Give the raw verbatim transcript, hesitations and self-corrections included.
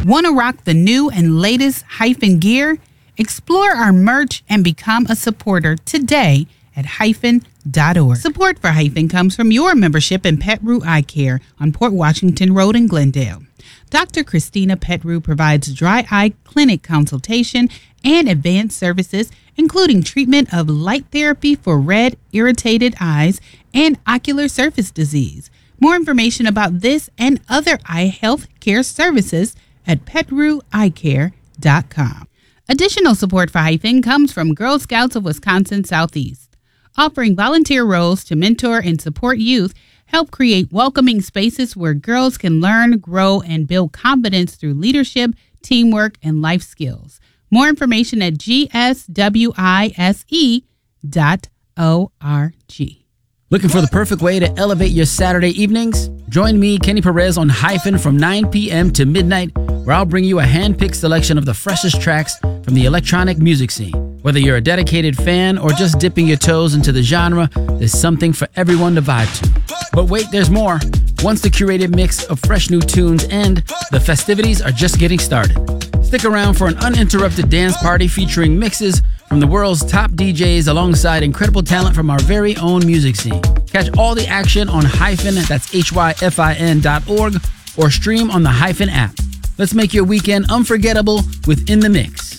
Want to rock the new and latest Hyphen gear? Explore our merch and become a supporter today at hyphen dot org. Support for Hyphen comes from your membership in Petrou Eye Care on Port Washington Road in Glendale. Doctor Christina Petrou provides dry eye clinic consultation and advanced services, including treatment of light therapy for red, irritated eyes and ocular surface disease. More information about this and other eye health care services at petrou eye care dot com. Additional support for Hyphen comes from Girl Scouts of Wisconsin Southeast, offering volunteer roles to mentor and support youth, help create welcoming spaces where girls can learn, grow, and build confidence through leadership, teamwork, and life skills. More information at g s w i s e dot org. Looking for the perfect way to elevate your Saturday evenings? Join me, Kenny Perez, on Hyphen from nine p.m. to midnight, where I'll bring you a hand-picked selection of the freshest tracks from the electronic music scene. Whether you're a dedicated fan or just dipping your toes into the genre, there's something for everyone to vibe to. But wait, there's more. Once the curated mix of fresh new tunes end, the festivities are just getting started. Stick around for an uninterrupted dance party featuring mixes from the world's top D Js alongside incredible talent from our very own music scene. Catch all the action on Hyphen, that's H Y F I N dot org, or stream on the Hyphen app. Let's make your weekend unforgettable with In the Mix.